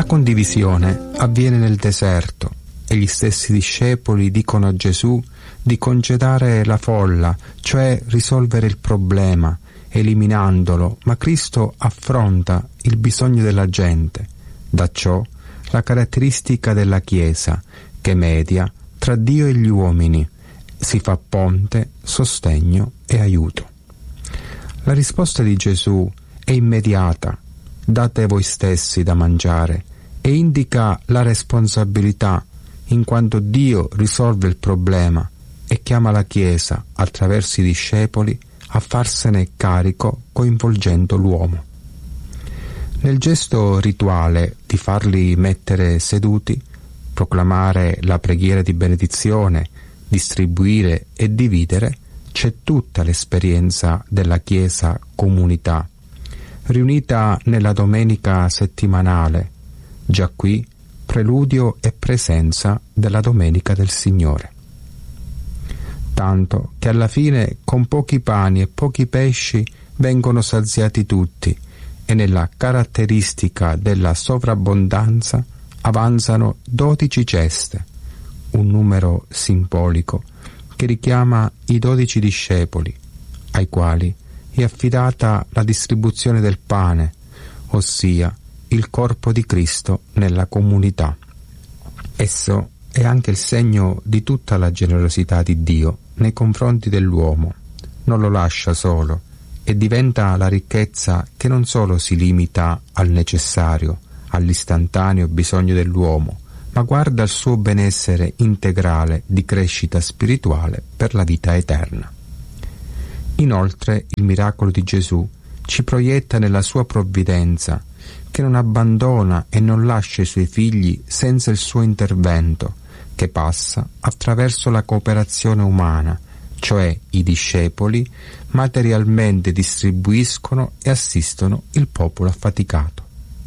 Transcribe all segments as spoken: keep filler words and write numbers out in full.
condivisione avviene nel deserto e gli stessi discepoli dicono a Gesù di congedare la folla, cioè risolvere il problema, eliminandolo, ma Cristo affronta il bisogno della gente. Da ciò la caratteristica della Chiesa, che media tra Dio e gli uomini, si fa ponte, sostegno e aiuto. La risposta di Gesù è immediata: date voi stessi da mangiare, e indica la responsabilità, in quanto Dio risolve il problema e chiama la Chiesa, attraverso i discepoli, a farsene carico coinvolgendo l'uomo. Nel gesto rituale di farli mettere seduti, proclamare la preghiera di benedizione, distribuire e dividere, c'è tutta l'esperienza della Chiesa comunità, riunita nella domenica settimanale, già qui preludio e presenza della Domenica del Signore. Tanto che alla fine con pochi pani e pochi pesci vengono saziati tutti, e nella caratteristica della sovrabbondanza avanzano dodici ceste, un numero simbolico che richiama i dodici discepoli, ai quali è affidata la distribuzione del pane, ossia il corpo di Cristo nella comunità. Esso è anche il segno di tutta la generosità di Dio nei confronti dell'uomo. Non lo lascia solo e diventa la ricchezza che non solo si limita al necessario, all'istantaneo bisogno dell'uomo, ma guarda al suo benessere integrale di crescita spirituale per la vita eterna. Inoltre il miracolo di Gesù ci proietta nella sua provvidenza, che non abbandona e non lascia i suoi figli senza il suo intervento, che passa attraverso la cooperazione umana, cioè i discepoli materialmente distribuiscono e assistono il popolo affaticato.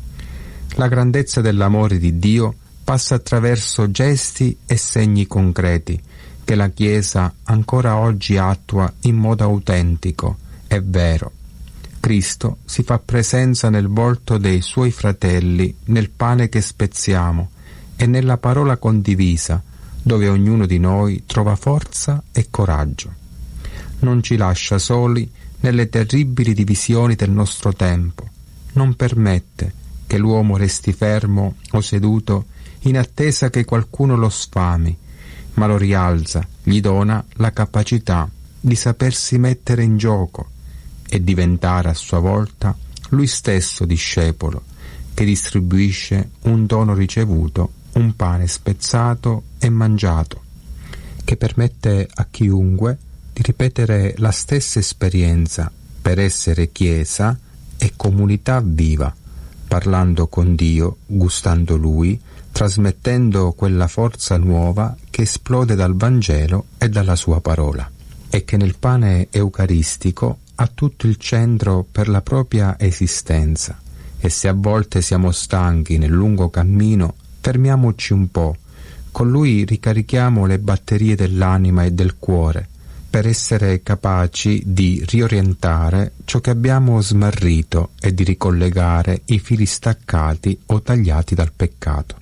La grandezza dell'amore di Dio passa attraverso gesti e segni concreti che la Chiesa ancora oggi attua in modo autentico e vero. Cristo si fa presenza nel volto dei suoi fratelli, nel pane che spezziamo e nella parola condivisa, dove ognuno di noi trova forza e coraggio. Non ci lascia soli nelle terribili divisioni del nostro tempo. Non permette che l'uomo resti fermo o seduto in attesa che qualcuno lo sfami, ma lo rialza, gli dona la capacità di sapersi mettere in gioco e diventare a sua volta lui stesso discepolo, che distribuisce un dono ricevuto, un pane spezzato e mangiato, che permette a chiunque di ripetere la stessa esperienza per essere Chiesa e comunità viva, parlando con Dio, gustando Lui, trasmettendo quella forza nuova che esplode dal Vangelo e dalla sua parola, e che nel pane eucaristico ha tutto il centro per la propria esistenza. E se a volte siamo stanchi nel lungo cammino, fermiamoci un po', con Lui ricarichiamo le batterie dell'anima e del cuore, per essere capaci di riorientare ciò che abbiamo smarrito e di ricollegare i fili staccati o tagliati dal peccato.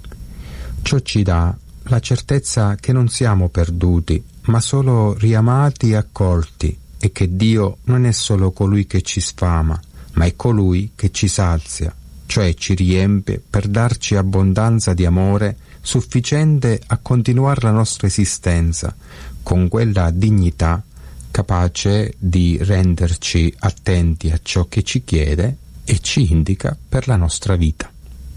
Ciò ci dà la certezza che non siamo perduti, ma solo riamati e accolti, e che Dio non è solo colui che ci sfama, ma è colui che ci sazia, cioè ci riempie per darci abbondanza di amore sufficiente a continuare la nostra esistenza con quella dignità capace di renderci attenti a ciò che ci chiede e ci indica per la nostra vita.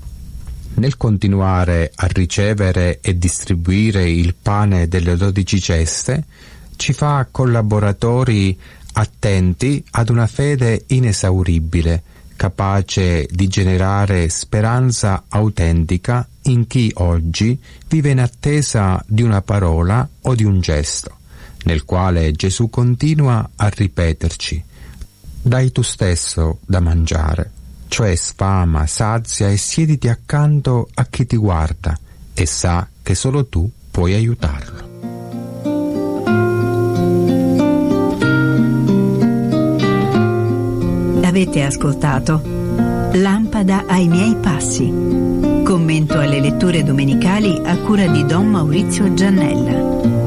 Nel continuare a ricevere e distribuire il pane delle dodici ceste, ci fa collaboratori attenti ad una fede inesauribile, capace di generare speranza autentica in chi oggi vive in attesa di una parola o di un gesto, nel quale Gesù continua a ripeterci: dai tu stesso da mangiare, cioè sfama, sazia e siediti accanto a chi ti guarda e sa che solo tu puoi aiutarlo. Avete ascoltato Lampada ai miei passi. Commento alle letture domenicali a cura di Don Maurizio Giannella.